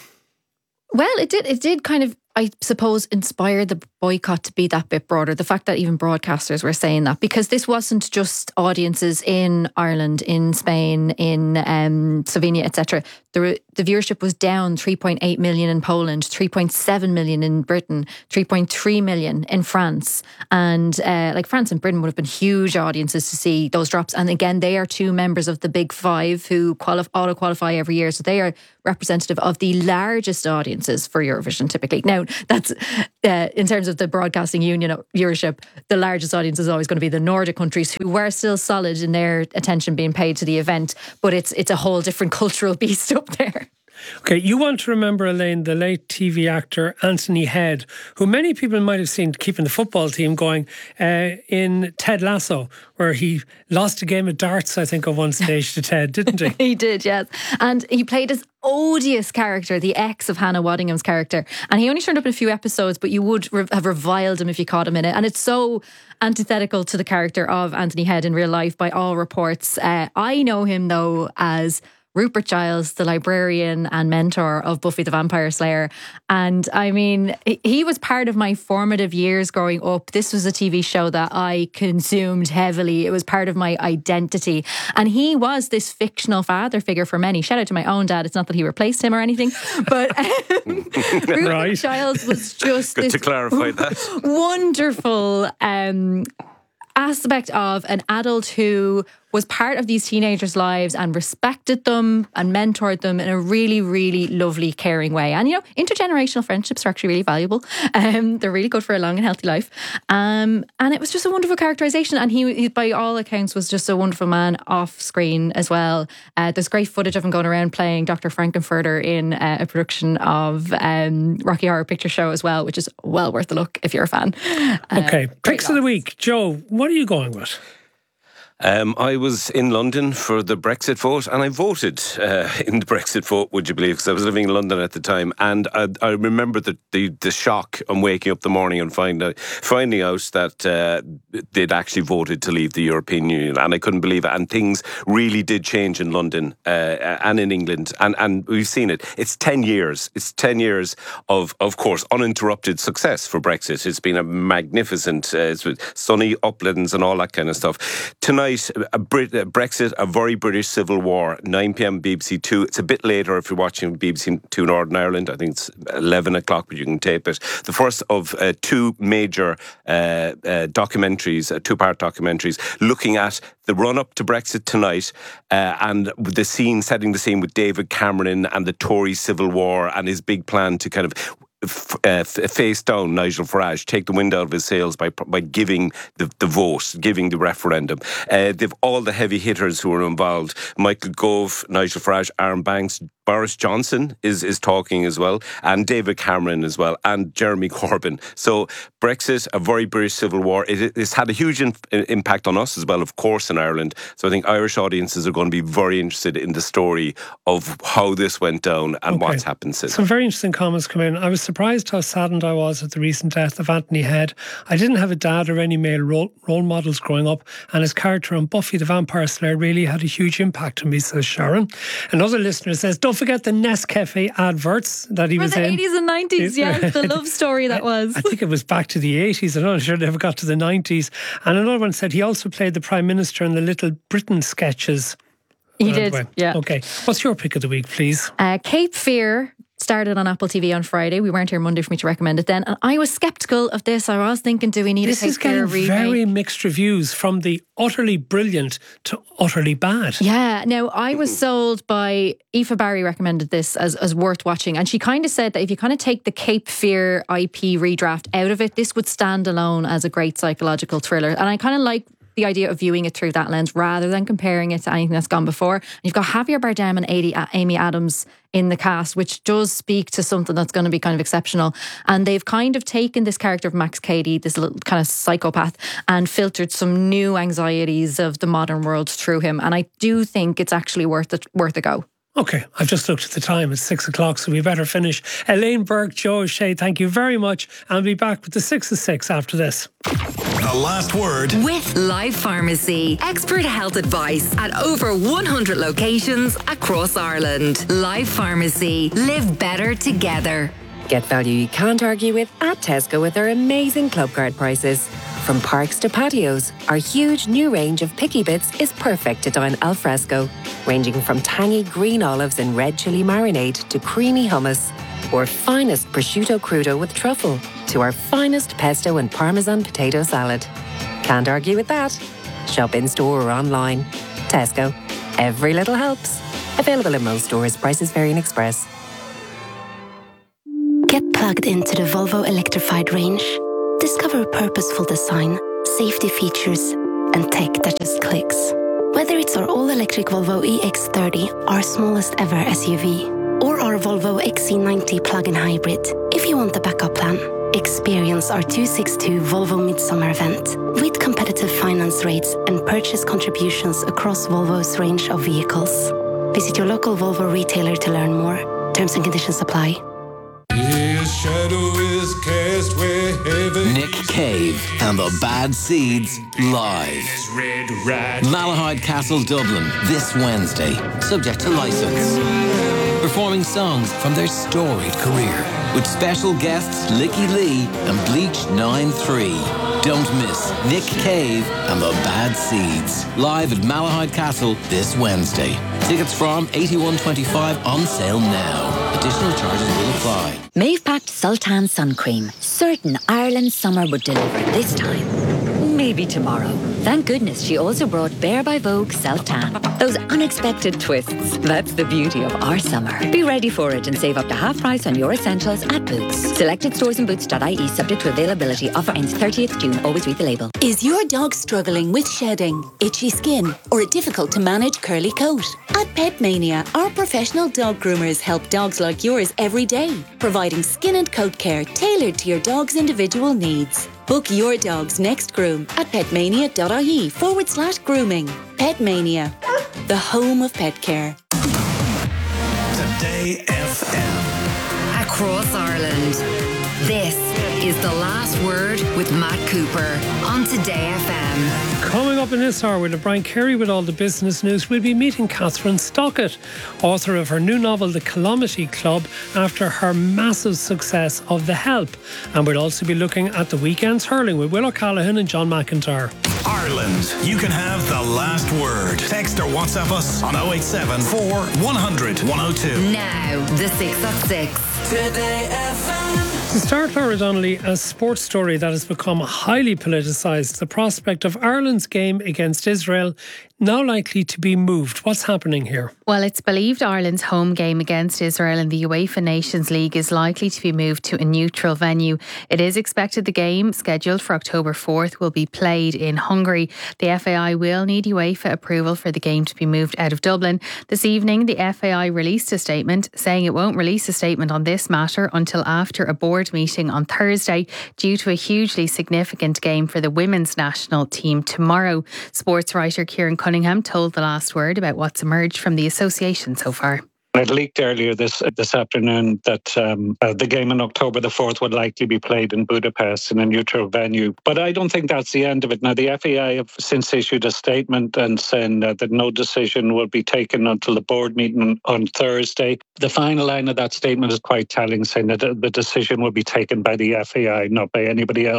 Well, it did. It did kind of, I suppose, inspire the boycott to be that bit broader. The fact that even broadcasters were saying that, because this wasn't just audiences in Ireland, in Spain, in um, Slovenia, et cetera. The, the viewership was down three point eight million in Poland, three point seven million in Britain, three point three million in France. And uh, like France and Britain would have been huge audiences to see those drops. And again, they are two members of the Big Five who qualif- auto-qualify every year. So they are representative of the largest audiences for Eurovision typically. Now, that's uh, in terms of the broadcasting union viewership, the largest audience is always going to be the Nordic countries, who were still solid in their attention being paid to the event, but it's it's a whole different cultural beast up there.
Okay, you want to remember, Elaine, the late T V actor Anthony Head, who many people might have seen keeping the football team going uh, in Ted Lasso, where he lost a game of darts, I think, at one stage to Ted, didn't he?
He did, yes. And he played this odious character, the ex of Hannah Waddingham's character. And he only turned up in a few episodes, but you would re- have reviled him if you caught him in it. And it's so antithetical to the character of Anthony Head in real life by all reports. Uh, I know him, though, as Rupert Giles, the librarian and mentor of Buffy the Vampire Slayer. And I mean, he was part of my formative years growing up. This was a T V show that I consumed heavily. It was part of my identity. And he was this fictional father figure for many. Shout out to my own dad. It's not that he replaced him or anything, but um, Rupert right. Giles was just
Good
this
to clarify that.
wonderful um, aspect of an adult who was part of these teenagers' lives and respected them and mentored them in a really, really lovely, caring way. And, you know, intergenerational friendships are actually really valuable. Um, they're really good for a long and healthy life. Um, and it was just a wonderful characterisation. And he, he, by all accounts, was just a wonderful man off screen as well. Uh, there's great footage of him going around playing Doctor Frankenfurter in uh, a production of um, Rocky Horror Picture Show as well, which is well worth a look if you're a fan. Uh,
okay, picks of the week. Joe, what are you going with?
Um, I was in London for the Brexit vote, and I voted uh, in the Brexit vote, would you believe, because I was living in London at the time. And I, I remember the, the, the shock on waking up the morning and find out, finding out that uh, they'd actually voted to leave the European Union. And I couldn't believe it. And things really did change in London uh, and in England. And, and we've seen it. It's ten years. It's ten years of, of course, uninterrupted success for Brexit. It's been a magnificent, uh, it's with sunny uplands and all that kind of stuff. Tonight, A Brit- a Brexit, a very British civil war, nine p.m. B B C Two. It's a bit later if you're watching B B C Two Northern Ireland. I think it's eleven o'clock, but you can tape it. The first of uh, two major uh, uh, documentaries, uh, two-part documentaries, looking at the run-up to Brexit tonight uh, and the scene, setting the scene with David Cameron and the Tory civil war and his big plan to kind of F- uh, face down Nigel Farage, take the wind out of his sails by by giving the, the vote, giving the referendum. Uh, they've all the heavy hitters who are involved. Michael Gove, Nigel Farage, Aaron Banks, Boris Johnson is, is talking as well, and David Cameron as well, and Jeremy Corbyn. So Brexit, a very British civil war. It, it's had a huge in, impact on us as well, of course, in Ireland. So I think Irish audiences are going to be very interested in the story of how this went down and
okay.
what's happened since.
Some very interesting comments come in. I was surprised how saddened I was at the recent death of Anthony Head. I didn't have a dad or any male role, role models growing up, and his character on Buffy the Vampire Slayer really had a huge impact on me, says Sharon. Another listener says, don't forget the Nescafe adverts that he
For
was
the
in.
eighties and nineties, yeah, the love story that was.
I think it was back to the eighties. I'm not sure it ever got to the nineties. And another one said he also played the Prime Minister in the Little Britain sketches.
He did, yeah.
Okay. What's your pick of the week, please?
Uh, Cape Fear started on Apple T V on Friday. We weren't here Monday for me to recommend it then. And I was sceptical of this. I was thinking, do we need
this
to take
is getting
remake?
very mixed reviews, from the utterly brilliant to utterly bad.
Yeah. Now, I was sold by Aoife Barry recommended this as, as worth watching. And she kind of said that if you kind of take the Cape Fear I P redraft out of it, this would stand alone as a great psychological thriller. And I kind of like the idea of viewing it through that lens rather than comparing it to anything that's gone before. And you've got Javier Bardem and Amy Adams in the cast, which does speak to something that's going to be kind of exceptional. And they've kind of taken this character of Max Cady, this little kind of psychopath, and filtered some new anxieties of the modern world through him. And I do think it's actually worth it, worth a go.
Okay, I've just looked at the time. It's six o'clock, so we better finish. Elaine Burke, Joe O'Shea, thank you very much. I'll be back with the six of six after this.
The last word
with Life Pharmacy. Expert health advice at over one hundred locations across Ireland. Life Pharmacy. Live better together.
Get value you can't argue with at Tesco with their amazing club card prices. From parks to patios, our huge new range of picky bits is perfect to dine al fresco, ranging from tangy green olives and red chili marinade to creamy hummus, or finest prosciutto crudo with truffle to our finest pesto and parmesan potato salad. Can't argue with that. Shop in store or online. Tesco. Every little helps. Available in most stores. Prices vary in Express.
Get plugged into the Volvo electrified range. Discover purposeful design, safety features, and tech that just clicks. Whether it's our all-electric Volvo E X thirty, our smallest ever S U V, or our Volvo X C ninety plug-in hybrid, if you want the backup plan, experience our two sixty-two Volvo Midsummer event with competitive finance rates and purchase contributions across Volvo's range of vehicles. Visit your local Volvo retailer to learn more. Terms and conditions apply.
His shadow is cast wherever
Nick Cave and the Bad Seeds live. Malahide Castle, Dublin, this Wednesday, subject to licence. Performing songs from their storied career with special guests Licky Lee and Bleach nine three. Don't miss Nick Cave and the Bad Seeds live at Malahide Castle this Wednesday. Tickets from eighty-one twenty-five on sale now. Additional charges will apply.
Maeve packed Sultan sun cream. Certain Ireland's summer would deliver this time. Maybe tomorrow. Thank goodness she also brought Bare by Vogue Self-Tan. Those unexpected twists. That's the beauty of our summer. Be ready for it and save up to half price on your essentials at Boots. Selected stores and boots dot I E subject to availability. Offer ends thirtieth June. Always read the label.
Is your dog struggling with shedding, itchy skin, or a difficult to manage curly coat? At Pet Mania, our professional dog groomers help dogs like yours every day, providing skin and coat care tailored to your dog's individual needs. Book your dog's next groom at petmania dot I E forward slash grooming. Pet Mania, the home of pet care.
Today F M.
Across Ireland. This is The Last Word with Matt Cooper on Today F M.
Coming up in this hour with Brian Carey with all the business news, we'll be meeting Catherine Stockett, author of her new novel The Calamity Club, after her massive success of The Help. And we'll also be looking at the weekend's hurling with Will O'Callaghan and John McIntyre.
Ireland, you can have the last word. Text or WhatsApp us on oh eight seven four one hundred one oh two.
Now, the six at six.
Today F M.
To start, Laura Donnelly, a sports story that has become highly politicised, the prospect of Ireland's game against Israel now likely to be moved. What's happening here?
Well, it's believed Ireland's home game against Israel in the UEFA Nations League is likely to be moved to a neutral venue. It is expected the game, scheduled for October fourth, will be played in Hungary. The F A I will need UEFA approval for the game to be moved out of Dublin. This evening, the F A I released a statement saying it won't release a statement on this matter until after a board meeting on Thursday, due to a hugely significant game for the women's national team tomorrow. Sports writer Kieran Cunningham told The Last Word about what's emerged from the association so far.
It leaked earlier this this afternoon that um, uh, the game on October the fourth would likely be played in Budapest in a neutral venue. But I don't think that's the end of it. Now, the F A I have since issued a statement and saying uh, that no decision will be taken until the board meeting on Thursday. The final line of that statement is quite telling, saying that the decision will be taken by the F A I, not by anybody else.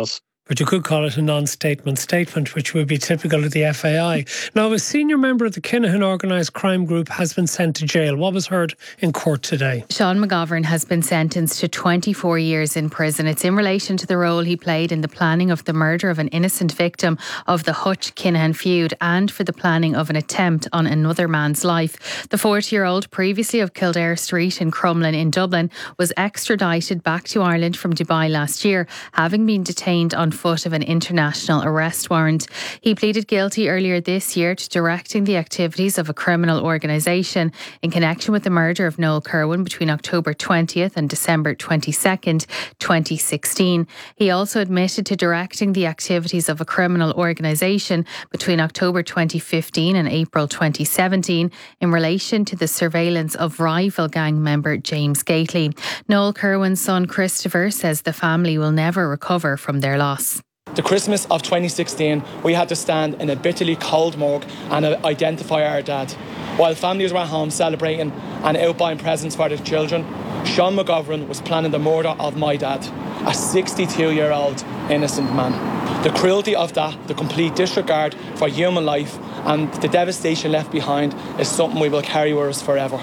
But you could call it a non-statement statement, which would be typical of the F A I. Now, a senior member of the Kinahan organised crime group has been sent to jail. What was heard in court today?
Sean McGovern has been sentenced to twenty-four years in prison. It's in relation to the role he played in the planning of the murder of an innocent victim of the Hutch-Kinahan feud and for the planning of an attempt on another man's life. The forty-year-old, previously of Kildare Street in Crumlin in Dublin, was extradited back to Ireland from Dubai last year, having been detained on foot of an international arrest warrant. He pleaded guilty earlier this year to directing the activities of a criminal organisation in connection with the murder of Noel Kerwin between October twentieth and December twenty-second, twenty sixteen. He also admitted to directing the activities of a criminal organisation between October twenty fifteen and April twenty seventeen in relation to the surveillance of rival gang member James Gately. Noel Kerwin's son Christopher says the family will never recover from their loss.
The Christmas of twenty sixteen, we had to stand in a bitterly cold morgue and identify our dad. While families were at home celebrating and out buying presents for their children, Sean McGovern was planning the murder of my dad, a sixty-two-year-old innocent man. The cruelty of that, the complete disregard for human life and the devastation left behind is something we will carry with us forever.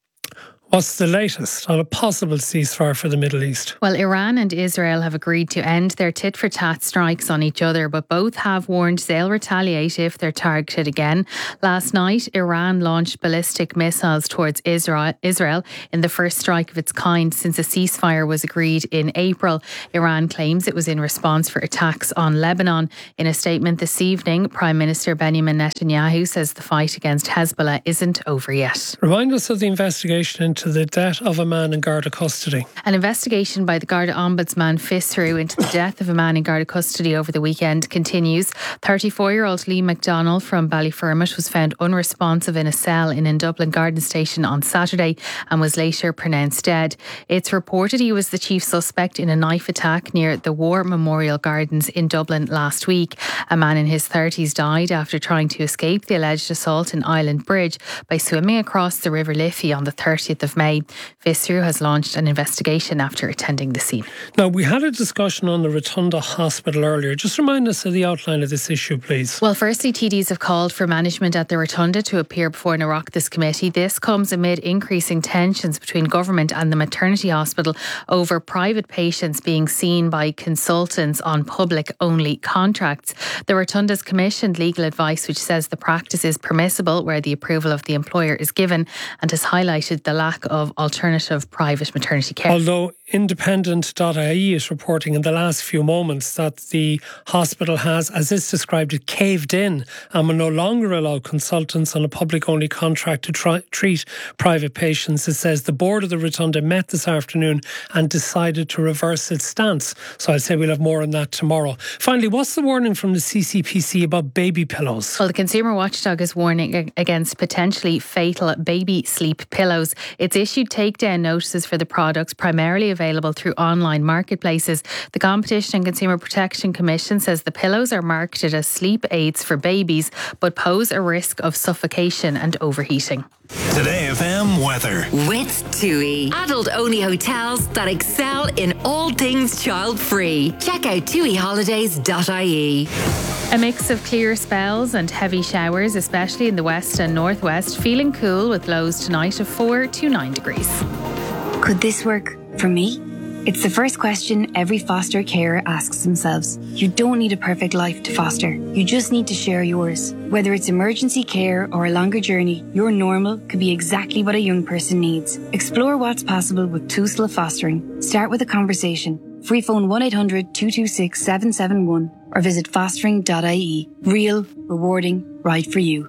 What's the latest on a possible ceasefire for the Middle East?
Well, Iran and Israel have agreed to end their tit-for-tat strikes on each other, but both have warned they'll retaliate if they're targeted again. Last night, Iran launched ballistic missiles towards Israel, Israel in the first strike of its kind since a ceasefire was agreed in April. Iran claims it was in response for attacks on Lebanon. In a statement this evening, Prime Minister Benjamin Netanyahu says the fight against Hezbollah isn't over yet.
Remind us of the investigation into the death of a man in Garda custody.
An investigation by the Garda Ombudsman FISRU into the death of a man in Garda custody over the weekend continues. thirty-four-year-old Lee McDonnell from Ballyfermot was found unresponsive in a cell in Dublin Garden Station on Saturday and was later pronounced dead. It's reported he was the chief suspect in a knife attack near the War Memorial Gardens in Dublin last week. A man in his thirties died after trying to escape the alleged assault in Island Bridge by swimming across the River Liffey on the thirtieth of May. FISRU has launched an investigation after attending the scene.
Now, we had a discussion on the Rotunda Hospital earlier. Just remind us of the outline of this issue, please.
Well, firstly, T Ds have called for management at the Rotunda to appear before an Oireachtas committee. This comes amid increasing tensions between government and the maternity hospital over private patients being seen by consultants on public-only contracts. The Rotunda's commissioned legal advice, which says the practice is permissible where the approval of the employer is given, and has highlighted the lack of alternative private maternity care.
Although independent dot I E is reporting in the last few moments that the hospital has, as it's described it, caved in and will no longer allow consultants on a public-only contract to try, treat private patients. It says the board of the Rotunda met this afternoon and decided to reverse its stance. So I'd say we'll have more on that tomorrow. Finally, what's the warning from the C C P C about baby pillows?
Well, the Consumer Watchdog is warning against potentially fatal baby sleep pillows. It's issued takedown notices for the products primarily available through online marketplaces. The Competition and Consumer Protection Commission says the pillows are marketed as sleep aids for babies but pose a risk of suffocation and overheating.
Today F M weather.
With TUI. Adult-only hotels that excel in all things child-free. Check out tui holidays dot I E.
A mix of clear spells and heavy showers, especially in the west and northwest. Feeling cool with lows tonight of four to nine degrees.
Could this work for me? It's the first question every foster carer asks themselves. You don't need a perfect life to foster. You just need to share yours. Whether it's emergency care or a longer journey, your normal could be exactly what a young person needs. Explore what's possible with Tusla Fostering. Start with a conversation. Free phone one eight hundred two two six seven seven one or visit fostering dot I E. Real, rewarding, right for you.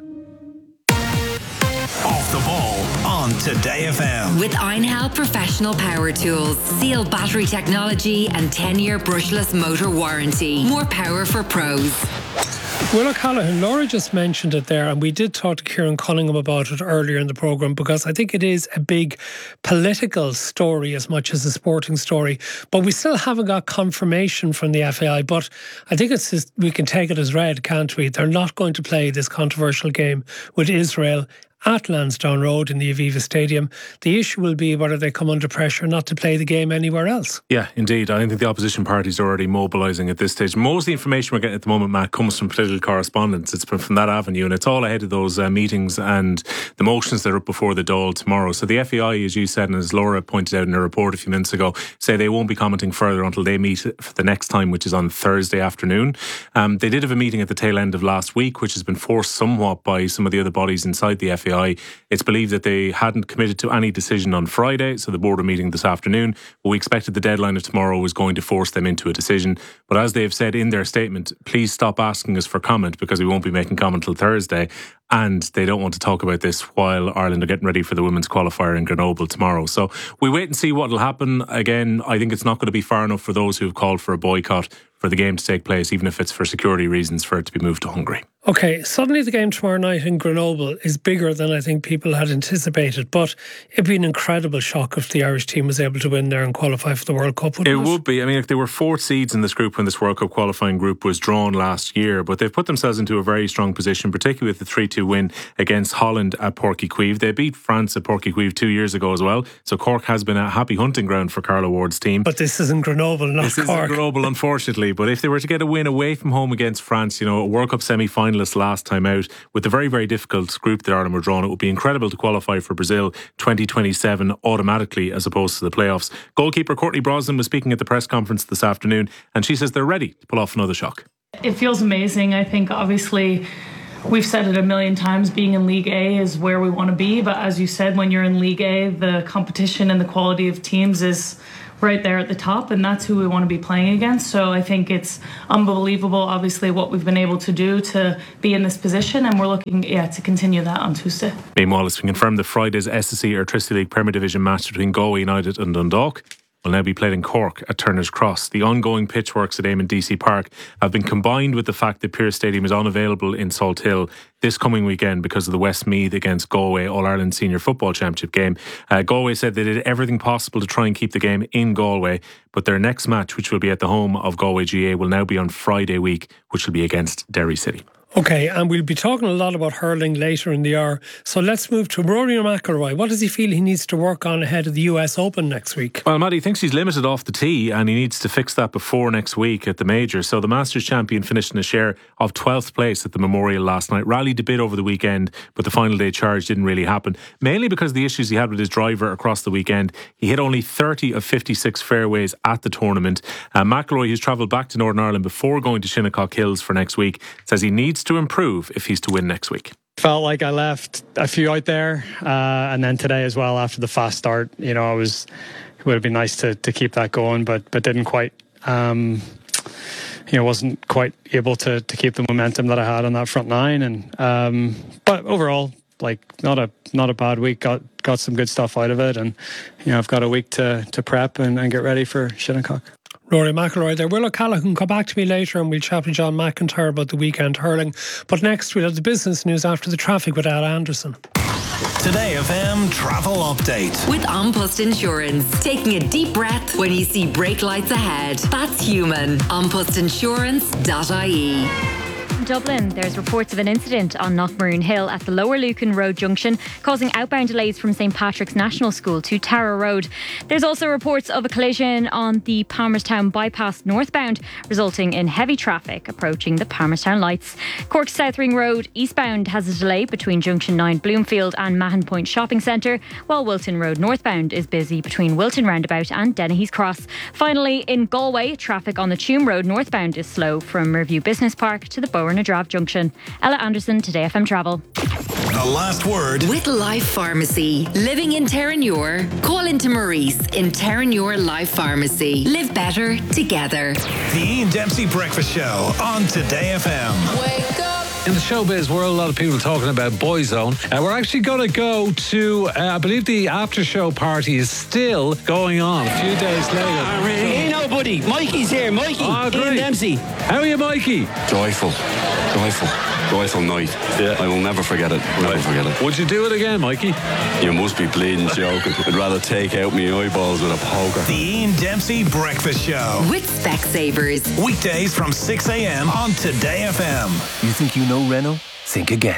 Off the ball on Today F M.
With Einhell Professional Power Tools. Seal battery technology and ten-year brushless motor warranty. More power for pros.
Well, O'Callaghan, Laura just mentioned it there, and we did talk to Kieran Cunningham about it earlier in the programme, because I think it is a big political story as much as a sporting story. But we still haven't got confirmation from the F A I. But I think it's just, we can take it as read, can't we? They're not going to play this controversial game with Israel at Lansdowne Road in the Aviva Stadium. The issue will be whether they come under pressure not to play the game anywhere else.
Yeah, indeed. I think the opposition parties are already mobilising at this stage. Most of the information we're getting at the moment, Matt, comes from political correspondence. It's from that avenue, and it's all ahead of those uh, meetings and the motions that are up before the Dáil tomorrow. So the F A I, as you said, and as Laura pointed out in her report a few minutes ago, say they won't be commenting further until they meet for the next time, which is on Thursday afternoon. Um, they did have a meeting at the tail end of last week, which has been forced somewhat by some of the other bodies inside the F A I. It's believed that they hadn't committed to any decision on Friday, so the board are meeting this afternoon. But we expected the deadline of tomorrow was going to force them into a decision. But as they've said in their statement, please stop asking us for comment because we won't be making comment till Thursday. And they don't want to talk about this while Ireland are getting ready for the women's qualifier in Grenoble tomorrow. So we wait and see what will happen. Again, I think it's not going to be far enough for those who have called for a boycott for the game to take place, even if it's for security reasons, for it to be moved to Hungary. OK, suddenly the game tomorrow night in Grenoble is bigger than I think people had anticipated, but it'd be an incredible shock if the Irish team was able to win there and qualify for the World Cup, wouldn't it? It would be. I mean, if there were four seeds in this group when this World Cup qualifying group was drawn last year, but they've put themselves into a very strong position, particularly with the three two win against Holland at Páirc Uí Chaoimh. They beat France at Páirc Uí Chaoimh two years ago as well, so Cork has been a happy hunting ground for Carla Ward's team. But this isn't Grenoble, not this Cork. This isn't Grenoble, unfortunately, but if they were to get a win away from home against France, you know, a World Cup semi-finalist last time out, with the very, very difficult group that Ireland were drawn, it would be incredible to qualify for Brazil twenty twenty-seven automatically as opposed to the playoffs. Goalkeeper Courtney Brosnan was speaking at the press conference this afternoon, and she says they're ready to pull off another shock.
It feels amazing. I think obviously we've said it a million times, being in League A is where we want to be, but as you said, when you're in League A, the competition and the quality of teams is right there at the top, and that's who we want to be playing against. So I think it's unbelievable, obviously, what we've been able to do to be in this position, and we're looking yeah, to continue that on Tuesday.
Meanwhile, it's been confirmed that Friday's S S E Airtricity League Premier Division match between Galway United and Dundalk will now be played in Cork at Turner's Cross. The ongoing pitch works at Eamon D C Park have been combined with the fact that Pearse Stadium is unavailable in Salt Hill this coming weekend because of the Westmeath against Galway All-Ireland Senior Football Championship game. Uh, Galway said they did everything possible to try and keep the game in Galway, but their next match, which will be at the home of Galway G A, will now be on Friday week, which will be against Derry City. OK, and we'll be talking a lot about hurling later in the hour. So let's move to Rory McIlroy. What does he feel he needs to work on ahead of the U S Open next week? Well, Matt, he thinks he's limited off the tee and he needs to fix that before next week at the major. So the Masters champion finished in a share of twelfth place at the Memorial last night. Rallied a bit over the weekend, but the final day charge didn't really happen. Mainly because of the issues he had with his driver across the weekend. He hit only thirty of fifty-six fairways at the tournament. Uh, McIlroy, who's travelled back to Northern Ireland before going to Shinnecock Hills for next week, says he needs to improve if he's to win next week.
Felt like I left a few out there, uh, and then today as well after the fast start. You know, I was it would have been nice to to keep that going, but but didn't quite. Um, you know, wasn't quite able to to keep the momentum that I had on that front nine, and um, but overall, like not a not a bad week. Got got some good stuff out of it, and you know, I've got a week to to prep and, and get ready for Shinnecock.
Rory McIlroy there. Will O'Callaghan can come back to me later and we'll chat with John McIntyre about the weekend hurling. But next we'll have the business news after the traffic with Al Anderson.
Today F M Travel Update.
With An Post Insurance. Taking a deep breath when you see brake lights ahead. That's human. an post insurance dot I E.
Dublin, there's reports of an incident on Knockmaroon Hill at the Lower Lucan Road junction, causing outbound delays from St Patrick's National School to Tara Road. There's also reports of a collision on the Palmerstown bypass northbound, resulting in heavy traffic approaching the Palmerstown lights. Cork South Ring Road eastbound has a delay between Junction nine Bloomfield and Mahon Point Shopping Centre, while Wilton Road northbound is busy between Wilton Roundabout and Dennehy's Cross. Finally, in Galway, traffic on the Tuam Road northbound is slow from Review Business Park to the Bower Nadrav Junction. Ella Anderson, Today F M Travel.
The last word.
With Life Pharmacy. Living in Terranure? Call into Maurice in Terranure Life Pharmacy. Live better together.
The Ian Dempsey Breakfast Show on Today F M.
Wake up. In the showbiz world, a lot of people talking about Boyzone. Uh, we're actually going to go to, uh, I believe the after show party is still going on a few days later.
Hey, no, buddy. Mikey's here. Mikey.
Oh, Ian
Dempsey.
How are you, Mikey?
Joyful. Joyful. Joyful night. Yeah. I will never forget it. Never right. forget it.
Would you do it again, Mikey?
You must be bleeding joking. I'd rather take out my eyeballs with a poker.
The Ian Dempsey Breakfast Show.
With Specsavers.
Weekdays from six a.m. on Today F M.
You think you know Renault? Think again.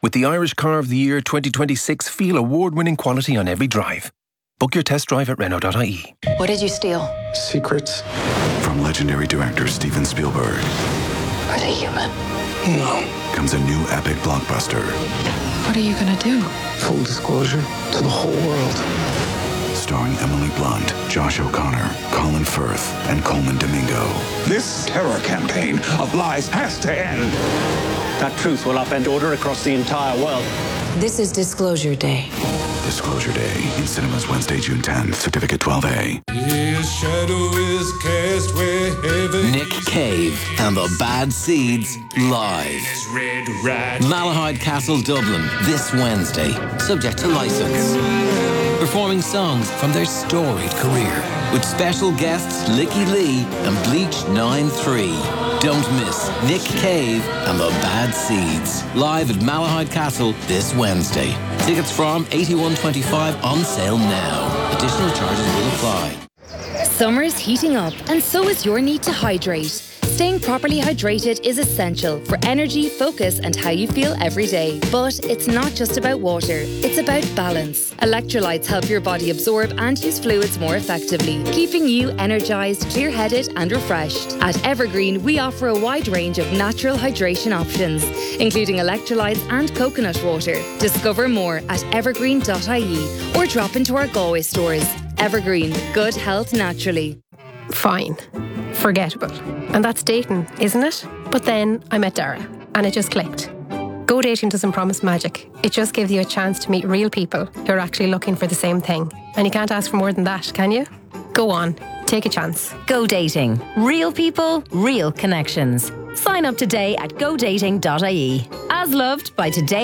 With the Irish Car of the Year twenty twenty-six, feel award-winning quality on every drive. Book your test drive at Renault dot I E.
What did you steal?
Secrets from legendary director Steven Spielberg.
Are they human?
No. Comes a new epic blockbuster.
What are you gonna do?
Full disclosure to the whole world. Starring Emily Blunt, Josh O'Connor, Colin Firth, and Coleman Domingo.
This terror campaign of lies has to end.
That truth will upend order across the entire world.
This is Disclosure Day.
Disclosure Day in cinemas Wednesday, June tenth. Certificate twelve A.
His shadow is cast wherever.
Nick Cave and the Bad Seeds live.
Red Rat.
Malahide Castle, Dublin, this Wednesday. Subject to license. Performing songs from their storied career with special guests Licky Lee and Bleach nine three. Don't miss Nick Cave and the Bad Seeds live at Malahide Castle this Wednesday. Tickets from eighty-one twenty-five on sale now. Additional charges will apply.
Summer's heating up, and so is your need to hydrate. Staying properly hydrated is essential for energy, focus, and how you feel every day. But it's not just about water, it's about balance. Electrolytes help your body absorb and use fluids more effectively, keeping you energised, clear-headed, and refreshed. At Evergreen, we offer a wide range of natural hydration options, including electrolytes and coconut water. Discover more at evergreen dot I E or drop into our Galway stores. Evergreen, good health naturally.
Fine. Forgettable. And that's dating, isn't it? But then I met Dara, and it just clicked. Go Dating doesn't promise magic. It just gives you a chance to meet real people who are actually looking for the same thing. And you can't ask for more than that, can you? Go on, take a chance.
Go Dating. Real people, real connections. Sign up today at go dating dot I E. As loved by Today